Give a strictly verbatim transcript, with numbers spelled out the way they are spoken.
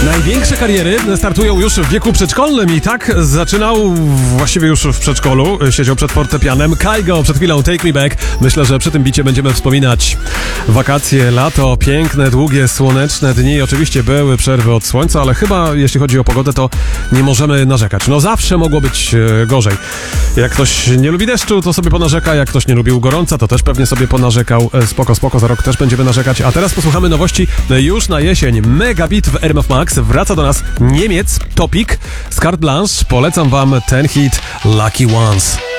Największe kariery startują już w wieku przedszkolnym i tak zaczynał właściwie już w przedszkolu. Siedział przed fortepianem. Kygo przed chwilą Take Me Back. Myślę, że przy tym bicie będziemy wspominać wakacje, lato, piękne, długie, słoneczne dni. Oczywiście były przerwy od słońca, ale chyba jeśli chodzi o pogodę, to nie możemy narzekać. No zawsze mogło być e, gorzej. Jak ktoś nie lubi deszczu, to sobie ponarzeka. Jak ktoś nie lubił gorąca, to też pewnie sobie ponarzekał. E, spoko, spoko, za rok też będziemy narzekać. A teraz posłuchamy nowości już na jesień. Megabit w R M F Max. Wraca do nas Niemiec, Topic z Carte Blanche. Polecam wam ten hit Lucky Ones.